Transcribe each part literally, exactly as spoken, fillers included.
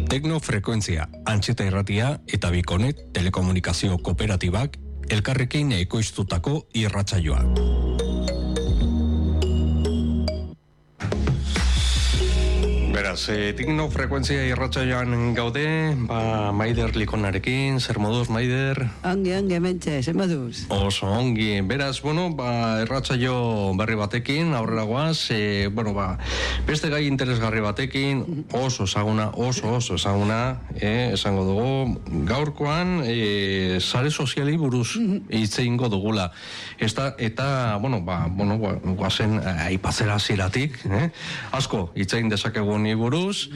Teknofrekuentzia, Antxeta Irratia eta Bikonet telekomunikazio kooperatibak elkarrekin ekoiztutako irratsaioa. Beraz, eh, Teknofrekuentzia irratsaioan gaude, ba, Maider Likonarekin, zer moduz, Maider? Ongi, ongi, mentxe, zer moduz? Oso, ongi. Beraz, bueno, ba, irratsaio berri batekin, aurrera guaz, eh, bueno, ba, beste gai interesgarri batekin, oso ezaguna, oso, oso ezaguna, eh, esango dugu, gaurkoan, eh, sare soziali buruz hitz egingo dugula. Esta, eta, bueno, ba, bueno, guazen, aipatzera ziratik, eh? Asko, hitz egin dezakegun buruz,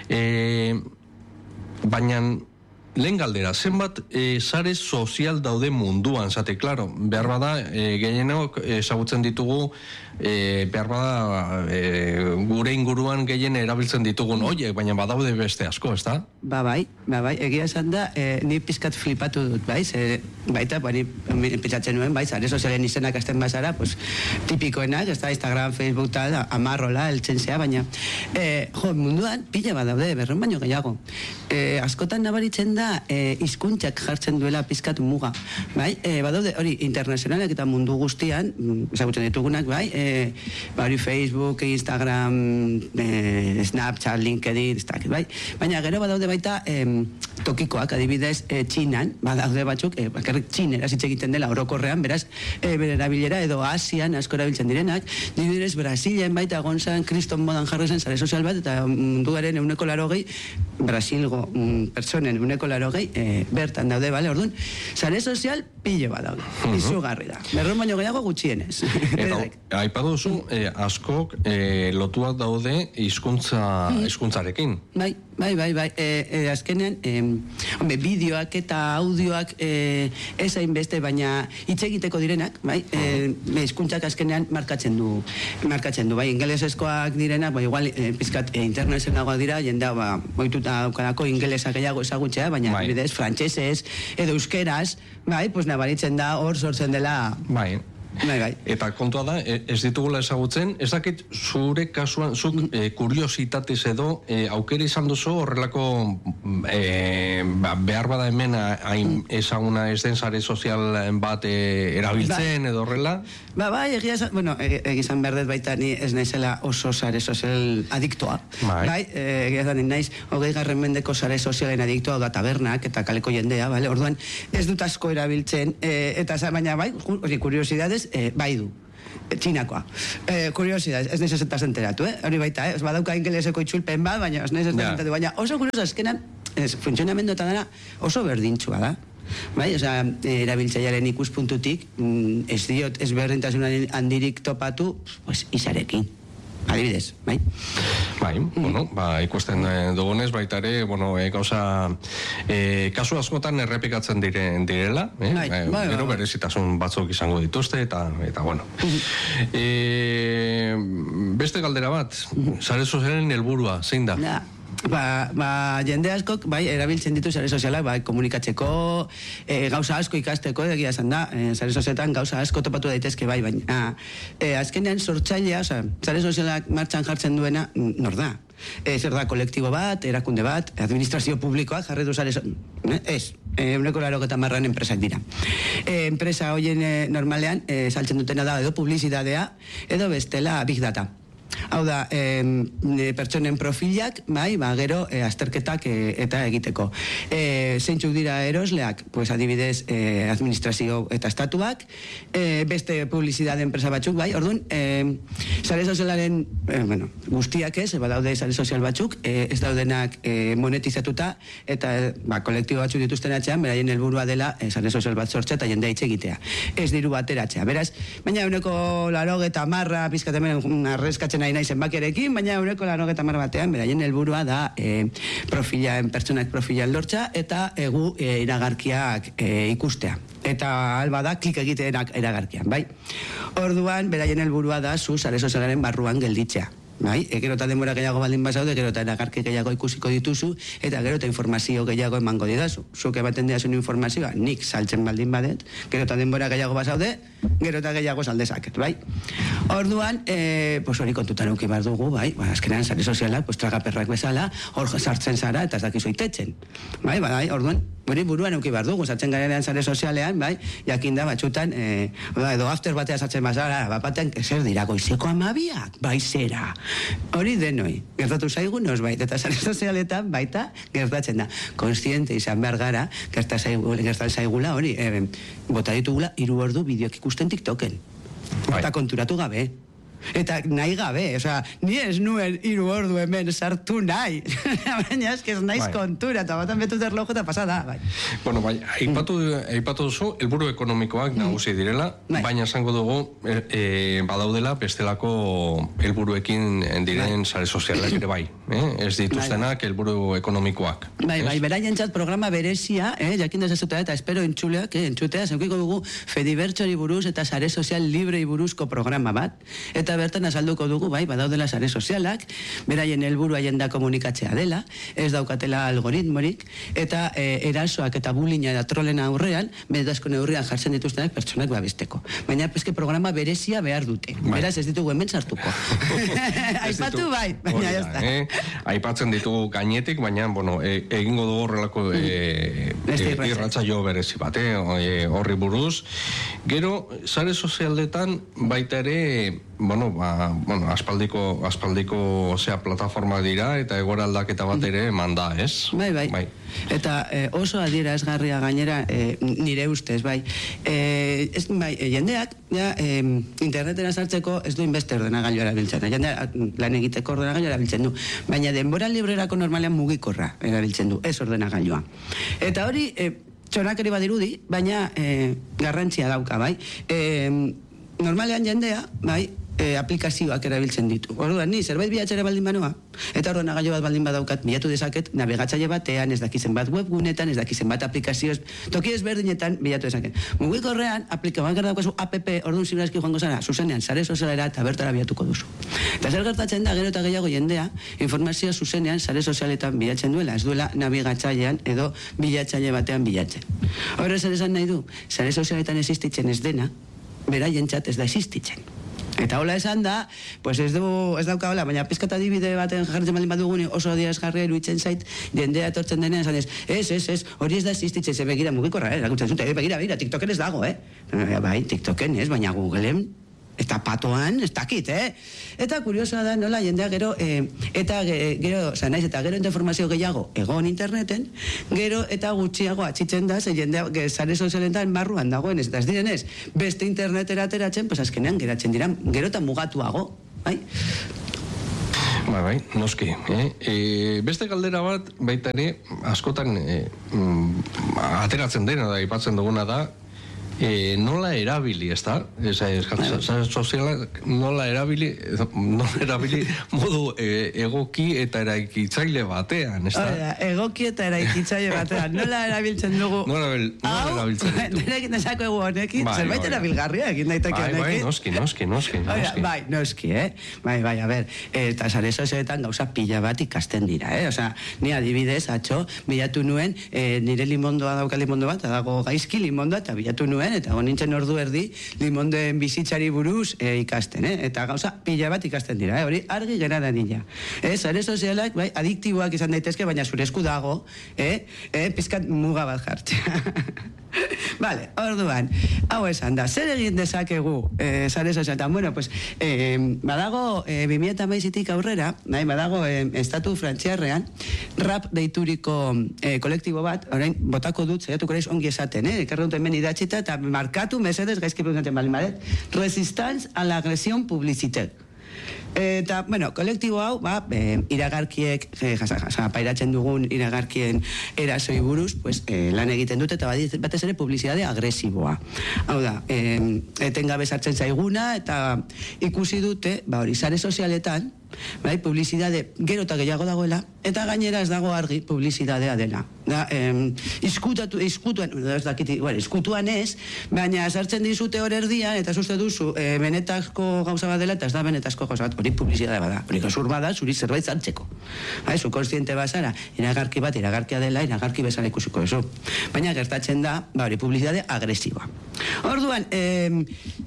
e, baina lehen galdera, zenbat e, sare sozial daude munduan, zate, klaro, behar bada, e, gehienok ezagutzen ditugu, e, behar bada, e, gure inguruan gehien erabiltzen ditugun oiek, baina badaude beste asko, ez da? Ba bai, ba bai, egia esan da, e, ni pizkat flipatu dut, bai, ze, baita, bani, pentsatzen nuen, bai, sare sozialen izenak azten bazara, pues, tipikoenak, ez da, Instagram, Facebook, tal, amarrola, eltzen zea, baina, e, jo, munduan, pila badaude, berron baino gehiago. E, askotan nabaritzen da, e, hizkuntzak jartzen duela pizkat muga, bai, e, badaude, hori, internazionalak eta mundu guztian, ezagutzen ditugunak, bai, e, bari Facebook, Instagram, e, Snapchat, LinkedIn, ez dakit, bai, baina gero badaude baita e, tokikoak, adibidez, e, Txinan, badaude batzuk, e, bakarrik txineraz hitz egiten dela orokorrean, beraz, e, bere erabilera, edo Asian asko erabiltzen direnak, dibidez, Brasilen baita gonzan, kriston modan jarri zen sare sozial bat, eta munduaren euneko larogei, Brasilgo mm, pertsonen euneko larogei, e, bertan daude, bale, orduan, sare sozial pile bat daude, uh-huh. Izugarri da, berron baino gehiago gutxienez. Eta, aipaduzu, eh, askok eh, lotuak daude hizkuntza hizkuntzarekin. Bai, bai, bai, bai, e, e, azkenean, e, hombre, bideoak eta audioak e, ez hainbeste, baina hitz egiteko direnak, bai, e, hizkuntzak azkenean markatzen du, markatzen du, bai, ingelesezkoak direnak, bai, igual, e, pizkat, e, internazionagoa dira, jendea, ba, boituta daukanako ingelesa gehiago ezagutzea, baina, bai, bidez, frantsesez, edo euskeraz, bai, pues nabaritzen da, hor sortzen dela... Bai. Bai, bai. Eta kontua da, ez ditugula ezagutzen, ez dakit zure kasuan, zuk e, kuriositatez edo, e, aukera izan duzu horrelako e, ba, behar bada hemen hain ezaguna ez den sare sozial bat e, erabiltzen edo horrela? Ba, bai, egia esan, bueno, egizan berdet baita ni ez naizela oso sare sozial adiktoa. Bai, bai e, egia esan naiz, hogei garren mendeko sare sozialen adiktoa da tabernak eta kaleko jendea, bale? Orduan ez dut asko erabiltzen, e, eta baina bai, hori kuriosidades, Eh, bai du, txinakoa. Eh, kuriosidad, ez naiz ezetaz enteratu, eh? Hori baita, eh? Ez badauka ingeleseko itxulpen bat, baina ez naiz ezetaz enteratu, baina oso kurioso, azkenan, ez, funtzionamendu eta dara oso berdintxua da. Bai, oza, erabiltzailearen ikuspuntutik, mm, ez diot, ez berdintasun handirik topatu, pues, izarekin. Adibidez, bai? Bai, bueno, ba, ikusten dugunez, baita ere, bueno, e, gauza, e, kasu askotan errepikatzen diren direla, eh? Bai, bai, bai, gero bai. berezitasun batzuk izango dituzte, eta, eta bueno. e, beste galdera bat, sare sozialen helburua, zein da? Ja. Ba, ba, jende askok, bai, erabiltzen ditu sare sozialak, bai, komunikatzeko, e, gauza asko ikasteko, egia esan da, e, sare sozialetan gauza asko topatu daitezke, bai, baina, e, azkenean sortzailea, oza, sare sozialak martxan jartzen duena, nor da? E, zer da, kolektibo bat, erakunde bat, administrazio publikoak jarri du sare sozialak, ez, e, uneko laro eta marran enpresak dira. E, enpresa hoien e, normalean, e, saltzen dutena da, edo publizidadea, edo bestela big data. Hau da, e, pertsonen profilak, bai, ba, gero, e, azterketak e, eta egiteko. E, zeintzuk dira erosleak, pues, adibidez, e, administrazio eta estatuak, e, beste publizidade enpresa batzuk, bai, orduan, e, sare sozialaren, e, bueno, guztiak ez, badaude sare sozial batzuk, e, ez daudenak e, monetizatuta, eta, ba, kolektibo batzuk dituzten atxean, beraien helburua dela, e, sare sozial bat sortzea eta jendea hitz egitea. Ez diru bateratzea. Beraz, baina uneko larogeta marra, pizkat hemen arrezkatzen nahi nahi zenbakerekin, baina eureko larogeta mar batean, beraien helburua da e, profila, pertsonak profila lortza eta egu e, iragarkiak e, ikustea. Eta alba da, klik egiteak iragarkian, bai? Orduan, beraien helburua da, zu sare sozialaren barruan gelditzea. bai, e, gero eta denbora gehiago baldin bazaude, gero eta eragarki gehiago ikusiko dituzu, eta gero eta informazio gehiago emango didazu. Zuk ematen didazun informazioa, nik saltzen baldin badet, gero eta denbora gehiago bazaude, gero eta gehiago saldezaket, bai. Orduan, e, pues hori kontutan euki behar dugu, bai, ba, azkenean sare sozialak, pues tragaperrak bezala, hor sartzen zara, eta ez dakizu itetzen. Bai, bai, orduan, hori buruan euki behar dugu, sartzen garenean sare sozialean, bai, jakin da batxutan, e, edo after batea sartzen bazara, bat batean, zer dira, goizeko amabiak, bai zera. Hori denoi, gertatu zaigu nosbait, eta sare sozialetan baita gertatzen da. Konstiente izan behar gara, gertatzen zaigula, hori, e, bota ditugula, hiru ordu bideok ikusten TikToken. Eta konturatu gabe. Eta nahi gabe, osea, ni ez nuen hiru ordu hemen sartu nahi. Baina eske ez naiz kontura, eta batan betut erlojo eta pasada, bai. Bueno, bai, aipatu, aipatu duzu, helburu ekonomikoak nagusi direla, baina esango dugu, e, badaudela bestelako helburuekin diren sare sozialak ere bai. Eh? Ez dituztenak helburu ekonomikoak. Bai, bai, beraientzat programa berezia, eh, jakin dezazuta eta espero entzuleak, eh, entzutea, zeukiko dugu Fedibertsori buruz eta sare sozial librei buruzko programa bat, eta bertan azalduko dugu, bai, badaudela sare sozialak, beraien helburu agenda komunikatzea dela, ez daukatela algoritmorik, eta e, erasoak eta bullyinga eta trolen aurrean, benetazko neurrian jartzen dituztenak pertsonak babesteko. Baina peske programa berezia behar dute. Bai. Beraz ez ditugu hemen sartuko. Aipatu bai, baina ez da. Eh? Aipatzen ditugu gainetik, baina, bueno, e, egingo dugu horrelako e, e, irratsaio berezi bat, eh? Horri buruz. Gero, sare sozialetan baita ere, bueno, ba, bueno, aspaldiko, aspaldiko osea, plataforma dira, eta egora aldaketa bat ere manda, ez? Bai, bai. bai. Eta eh, oso adierazgarria gainera, eh, nire ustez, bai. Eh, ez, bai, eh, jendeak, ja, eh, internetera sartzeko ez du inbeste ordenagailu erabiltzen. Jendeak lan egiteko ordenagailu erabiltzen du. Baina denbora librerako normalean mugikorra erabiltzen du, ez ordenagailua. Eta hori, eh, txonakeri badirudi, baina eh, garrantzia dauka, bai. Eh, normalean jendea, bai, E, aplikazioak erabiltzen ditu. Orduan, ni zerbait bilatzera baldin banoa, eta ordenagailu bat baldin badaukat, bilatu dezaket, nabigatzaile batean, ez dakizen bat webgunetan, ez dakizen bat aplikazioz, toki ezberdinetan bilatu dezaket. Mugikorrean, aplikaban gara daukazu app, orduan ziberazki joango zara, zuzenean, sare sozialera eta bertara bilatuko duzu. Eta zer gertatzen da, gero eta gehiago jendea, informazioa zuzenean, sare sozialetan bilatzen duela, ez duela nabigatzailean edo bilatzaile batean bilatzen. Horrez zer esan nahi du, sare sozialetan existitzen ez dena, beraientzat ez da existitzen. Eta hola esan da, pues ez, du, ez dauka hola, baina pizkata adibide baten jartzen baldin baduguni oso adierazgarria iruditzen zait, jendea etortzen denean esan ez, ez, ez, ez, hori ez da existitzen, ze begira mugikorra, eh, laguntzen zute, eh, begira, begira, TikToken ez dago, eh. Bai, TikToken ez, baina Googleen, eta patoan, ez dakit, eh? Eta kuriosoa da, nola, jendea gero, eh, eta gero, oza, naiz, eta gero informazio gehiago egon interneten, gero eta gutxiago atxitzen da, ze jendea, sare sozialetan barruan dagoen, ez da ez direnez, beste internetera ateratzen, pues azkenean geratzen dira, gero eta mugatuago, bai? Bai, bai, noski. Eh? E, beste galdera bat, baita ere, askotan e, mm, ateratzen dena da, aipatzen duguna da, E, nola erabili, ez da? Sare sozialak nola erabili, nola erabili modu e, egoki eta eraikitzaile batean, ez da? Oida, egoki eta eraikitzaile batean. Nola erabiltzen dugu? Nola, nola erabiltzen dugu? Nerekin desako egu honekin, bai, zerbait bai, erabilgarria egin daiteke bai, honekin. Bai, noski, noski, noski. Oida, bai, noski, eh? Bai, bai, a ber, eta sare sozialetan gauza pila bat ikasten dira, eh? Osa, ni adibidez, atxo, bilatu nuen, eh, nire limondoa dauka limondo bat, dago gaizki limondoa, eta bilatu nuen, eta nintzen ordu erdi limondoen bizitzari buruz e, ikasten, eh? Eta gauza pila bat ikasten dira, eh? Hori argi gera da nila. Eh? Sare sozialak, bai, adiktiboak izan daitezke, baina zure esku dago, eh? Eh? Pizkat muga bat jartzea. Vale, orduan, hau esan da, zer egin dezakegu eh, sare sozialetan? Bueno, pues, eh, badago, eh, bi mila hamairutik aurrera, nahi, badago, eh, estatu frantziarrean, rap deituriko eh, kolektibo bat, orain, botako dut, zaiatuko reiz ongi esaten, eh? Ekarra dut hemen idatxita, eta markatu, mesedez, gaizki preguntatzen bali maret, resistance a la agresión publicitaire. Eta, bueno, kolektibo hau, ba, e, iragarkiek, e, jasa, jasa, pairatzen dugun iragarkien erasoi buruz, pues, e, lan egiten dute, eta batez ere publizitate agresiboa. Hau da, e, etengabe sartzen zaiguna, eta ikusi dute, ba, hori, sare sozialetan, bai, publizidade gero eta gehiago dagoela, eta gainera ez dago argi publizidadea dela. Da, em, izkutatu, izkutuan, ez dakit, bueno, izkutuan ez, baina sartzen dizute hor erdian, eta uste duzu, e, benetako gauza bat dela, eta ez da benetako gauza bat, hori publizidade bada. Hori gezur bada, zuri zerbait zartzeko. Bai, zu konstiente bazara, iragarki bat, iragarkia dela, iragarki bezala ikusiko eso. Baina gertatzen da, ba, hori publizidade agresiboa. Orduan, em,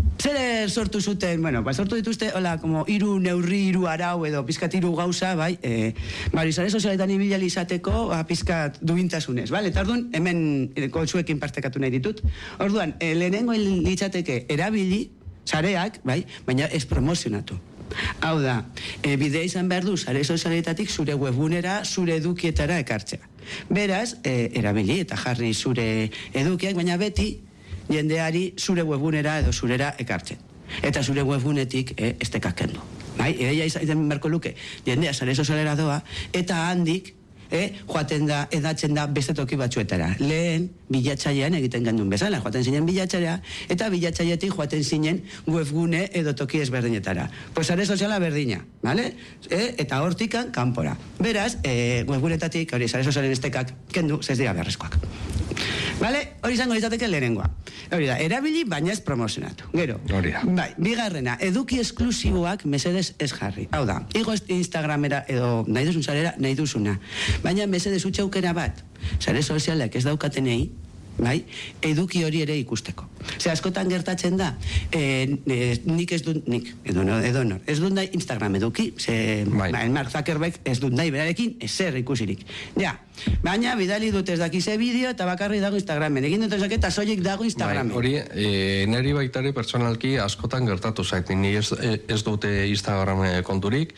zer sortu zuten, bueno, ba, sortu dituzte, hola, como iru neurri, iru arau, edo pizkat iru gauza, bai, e, bari, sare sozialetan ibilali izateko, ba, pizkat duintasunez, bale? Eta orduan, hemen koltsuekin partekatu nahi ditut. Orduan, e, lehenengo litzateke erabili, sareak, bai, baina ez promozionatu. Hau da, e, bidea izan behar du, sare sozialetatik zure webgunera, zure edukietara ekartzea. Beraz, e, erabili eta jarri zure edukiak, baina beti, jendeari zure webgunera edo zurera ekartzen. Eta zure webgunetik eh, estekak kendu. Bai? Edeia izan berko luke, jendea sare sozialera doa, eta handik eh, joaten da, edatzen da beste toki batzuetara. Lehen, bilatzailean egiten gendun bezala, joaten zinen bilatzailea, eta bilatzailetik joaten zinen webgune edo toki ezberdinetara. Pues sare soziala berdina, vale? Eh, eta hortikan, kanpora. Beraz, eh, webgunetatik, hori, sare sozialen estekak kendu, ez dira beharrezkoak. Vale? Hori izango izateke lehenengoa. Hori da, erabili baina ez promozionatu. Gero, bai, bigarrena, eduki esklusiboak mesedez ez jarri. Hau da, igo Instagramera edo nahi duzun sarera, nahi duzuna. Baina mesedez utxaukera bat, sare sozialak ez daukatenei, bai, eduki hori ere ikusteko. Zer, askotan gertatzen da, e, e, nik ez dut, nik, edo no, edo no, ez dut nahi Instagram eduki, ze, bai. Ba, Mark Zuckerberg ez dut nahi berarekin, ezer ikusirik. Ja, baina bidali dut ez dakize bideo eta bakarri dago Instagramen. Egin dut ezak eta soilik dago Instagramen. Bai, hori, e, neri baitare personalki askotan gertatu zait. Ni ez, ez dute Instagram konturik,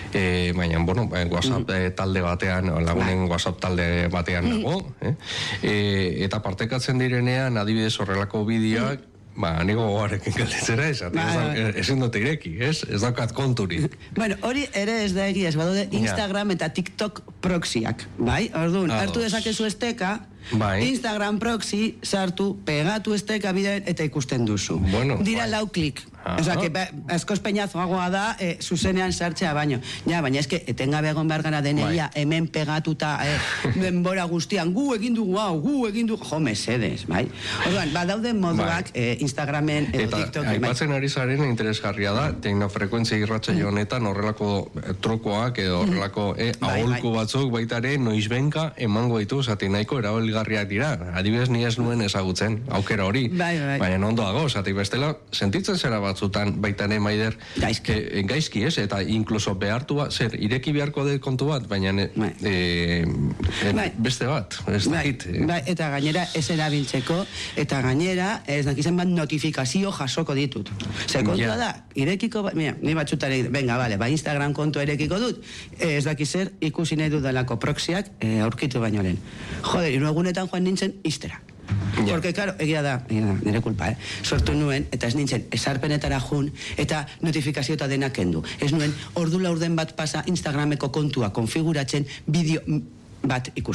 e, baina, bueno, WhatsApp mm. talde batean, lagunen bai. WhatsApp talde batean nago, eh? e, eta partekatzen direnean, adibidez horrelako bideoak, ba, nigo gogarekin galditzera esat, ezin dute ireki, ez? Ez daukat konturik. Bueno, hori ere ez da egia, ez badaude Instagram eta TikTok proxiak, bai? Orduan, hartu dezakezu esteka, bai. Instagram proxy, sartu, pegatu esteka bidean eta ikusten duzu. Bueno, dira bai. lau klik. Osa, que askoz peñazoagoa da, eh, zuzenean sartzea baino. Ja, baina eske, etengabe egon behar gara deneia, bai. Hemen pegatuta, eh, denbora guztian, gu egin dugu, hau, gu egin dugu, jo, mesedes, bai? Orduan, badaude moduak, bai. eh, Instagramen edo eta, TikTok. Eta, aipatzen bai. Ari zaren interesgarria da, teknofrekuentzia irratsaio honetan horrelako trukoak edo horrelako eh, bai, aholku bai. Batzuk baitare noizbenka emango ditu, zati nahiko erabilgarriak dira. Adibidez, ni ez nuen ezagutzen, aukera hori. Bai, bai. Baina ondoago, zati bestela, sentitzen zera batzutan baitan emaider gaizki. E, gaizki ez, eta inkluso behartu bat, zer, ireki beharko de kontu bat, baina bai. e, e, bai. beste bat, ez bai. dakit. E. Bai, eta gainera ez erabiltzeko, eta gainera ez dakizen bat notifikazio jasoko ditut. Ze kontua ja. Da, irekiko, mira, ni batzutare, venga, vale, ba Instagram kontu irekiko dut, ez dakizer ikusi nahi dudalako proxiak e, aurkitu baino lehen. Joder, hiru egunetan joan nintzen iztera. Yeah. Porque, claro, egia da, egia da, nire kulpa, eh? Sortu nuen, eta ez nintzen, esarpenetara jun, eta notifikazio eta denak kendu. Ez nuen, ordu laurden bat pasa Instagrameko kontua konfiguratzen bideo bat ikusten.